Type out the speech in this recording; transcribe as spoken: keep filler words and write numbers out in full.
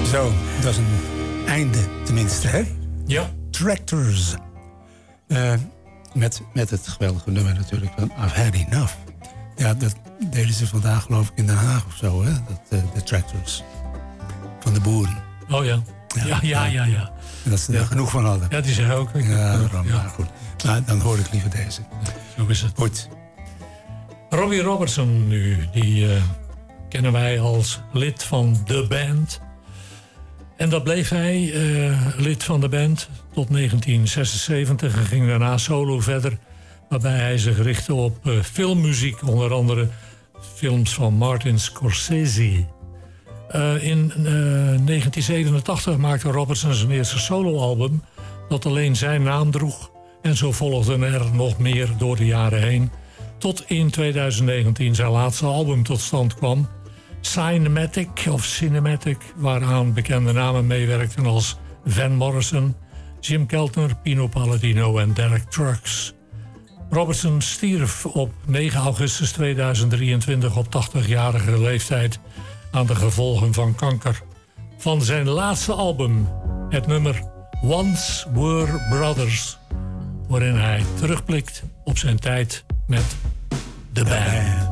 Zo, dat is een einde tenminste, hè? Ja. Tractors. Uh, met, met het geweldige nummer natuurlijk van I've Had Enough. Ja, dat deden ze vandaag geloof ik in Den Haag of zo, hè? Dat, uh, de Tractors. Van de boeren. Oh ja. Ja, ja, ja. ja, ja. En dat ze er ja. genoeg van hadden. Ja, die zeggen ook. Ja, daarom, ja. Maar goed. Nou, dan hoor ik liever deze. Ja, zo is het. Goed. Robbie Robertson nu, die uh, kennen wij als lid van de band. En dat bleef hij, uh, lid van de band, tot negentien zesenzeventig en ging daarna solo verder. Waarbij hij zich richtte op uh, filmmuziek, onder andere films van Martin Scorsese. Uh, in uh, negentien zevenentachtig maakte Robertson zijn eerste soloalbum, dat alleen zijn naam droeg. En zo volgden er nog meer door de jaren heen. Tot in twintig negentien zijn laatste album tot stand kwam. Cinematic of Cinematic, waaraan bekende namen meewerkten als Van Morrison, Jim Keltner, Pino Palladino en Derek Trucks. Robertson stierf op negen augustus tweeduizend drieëntwintig op tachtigjarige leeftijd aan de gevolgen van kanker. Van zijn laatste album, het nummer Once Were Brothers, waarin hij terugblikt op zijn tijd met de band.